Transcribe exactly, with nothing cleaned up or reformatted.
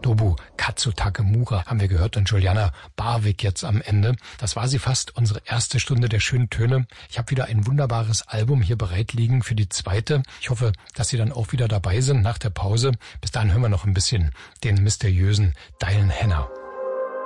Nobu Katsu Takemura haben wir gehört und Juliana Barwick jetzt am Ende. Das war sie fast, unsere erste Stunde der schönen Töne. Ich habe wieder ein wunderbares Album hier bereit liegen für die zweite. Ich hoffe, dass Sie dann auch wieder dabei sind nach der Pause. Bis dahin hören wir noch ein bisschen den mysteriösen Diane Hanna.